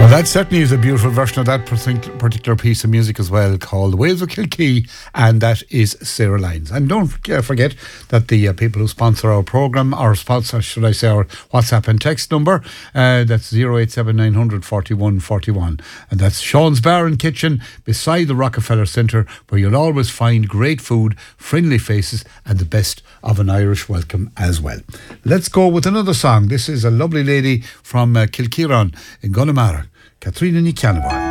Well, that certainly is a beautiful version of that particular piece of music as well, called Waves of Kilkee, and that is Sarah Lyons. And don't forget that the people who sponsor our programme, our sponsor, should I say, our WhatsApp and text number, that's 087 900 41 41. And that's Sean's Bar and Kitchen beside the Rockefeller Centre, where you'll always find great food, friendly faces, and the best of an Irish welcome as well. Let's go with another song. This is a lovely lady from Kilkieran in Connemara, Katrina Ní Cheannaire.